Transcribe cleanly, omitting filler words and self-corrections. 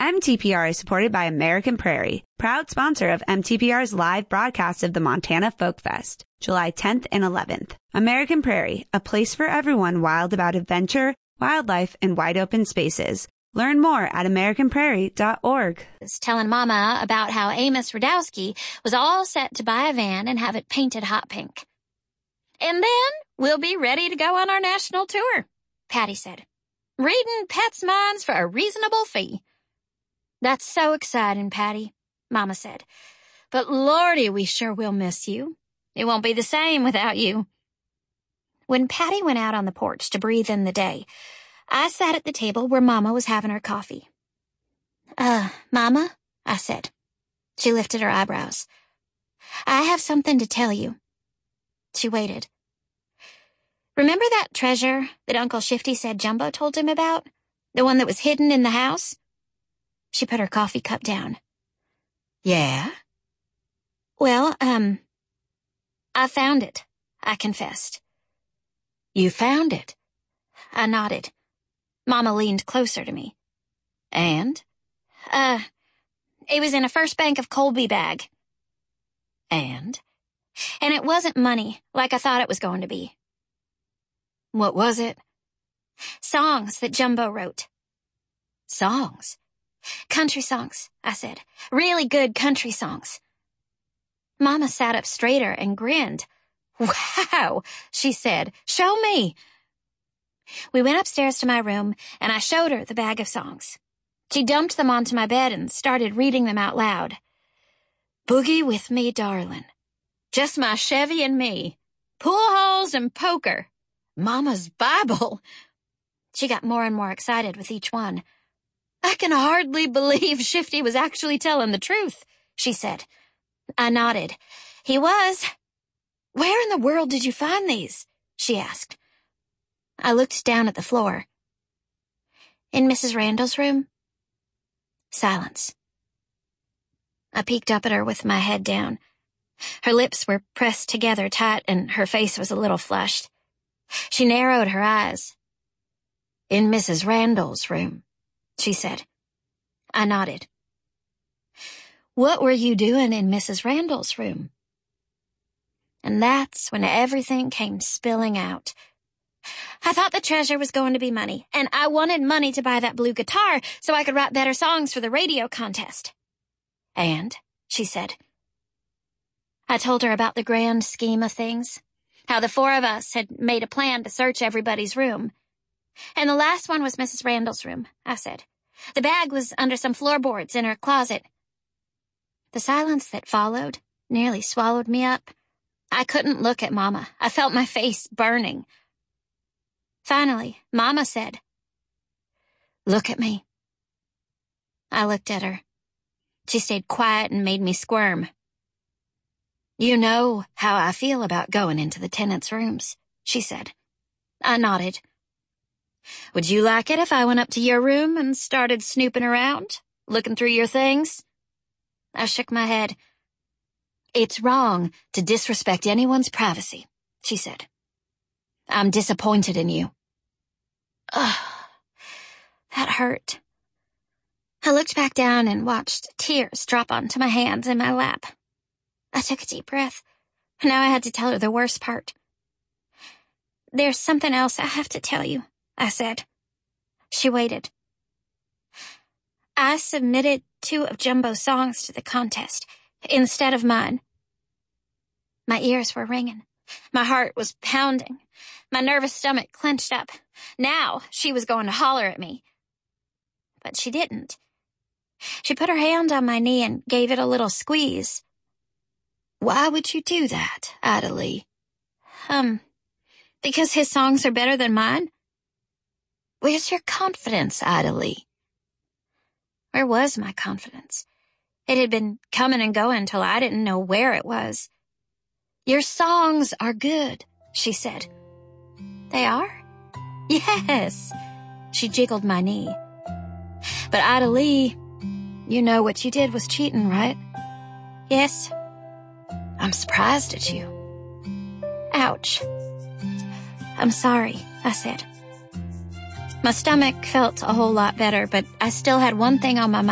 MTPR is supported by American Prairie, proud sponsor of MTPR's live broadcast of the Montana Folk Fest, July 10th and 11th. American Prairie, a place for everyone wild about adventure, wildlife, and wide open spaces. Learn more at AmericanPrairie.org. I was telling Mama about how Amos Radowski was all set to buy a van and have it painted hot pink. And then we'll be ready to go on our national tour, Patty said. Reading pets' minds for a reasonable fee. That's so exciting, Patty, Mama said. But Lordy, we sure will miss you. It won't be the same without you. When Patty went out on the porch to breathe in the day, I sat at the table where Mama was having her coffee. Mama, I said. She lifted her eyebrows. I have something to tell you. She waited. Remember that treasure that Uncle Shifty said Jumbo told him about? The one that was hidden in the house? She put her coffee cup down. Yeah? Well, I found it, I confessed. You found it? I nodded. Mama leaned closer to me. And? It was in a First Bank of Colby bag. And? And it wasn't money, like I thought it was going to be. What was it? Songs that Jumbo wrote. Songs? Country songs, I said. Really good country songs. Mama sat up straighter and grinned. Wow, she said. Show me. We went upstairs to my room, and I showed her the bag of songs. She dumped them onto my bed and started reading them out loud. Boogie with me, darling. Just my Chevy and me. Pool halls and poker. Mama's Bible. She got more and more excited with each one. I can hardly believe Shifty was actually telling the truth, she said. I nodded. He was. Where in the world did you find these? She asked. I looked down at the floor. In Mrs. Randall's room? Silence. I peeked up at her with my head down. Her lips were pressed together tight and her face was a little flushed. She narrowed her eyes. In Mrs. Randall's room, she said. I nodded. What were you doing in Mrs. Randall's room? And that's when everything came spilling out. I thought the treasure was going to be money, and I wanted money to buy that blue guitar so I could write better songs for the radio contest. And, she said. I told her about the grand scheme of things, how the four of us had made a plan to search everybody's room. And the last one was Mrs. Randall's room, I said. The bag was under some floorboards in her closet. The silence that followed nearly swallowed me up. I couldn't look at Mama. I felt my face burning. Finally, Mama said, Look at me. I looked at her. She stayed quiet and made me squirm. You know how I feel about going into the tenants' rooms, she said. I nodded. Would you like it if I went up to your room and started snooping around, looking through your things? I shook my head. It's wrong to disrespect anyone's privacy, she said. I'm disappointed in you. Ugh, that hurt. I looked back down and watched tears drop onto my hands in my lap. I took a deep breath. Now I had to tell her the worst part. There's something else I have to tell you, I said. She waited. I submitted 2 of Jumbo's songs to the contest instead of mine. My ears were ringing. My heart was pounding. My nervous stomach clenched up. Now she was going to holler at me. But she didn't. She put her hand on my knee and gave it a little squeeze. Why would you do that, Ida Lee? Because his songs are better than mine? Where's your confidence, Ida Lee? Where was my confidence? It had been coming and going till I didn't know where it was. Your songs are good, she said. They are? Yes. She jiggled my knee. But Ida Lee, you know what you did was cheating, right? Yes. I'm surprised at you. Ouch. I'm sorry, I said. My stomach felt a whole lot better, but I still had one thing on my mind.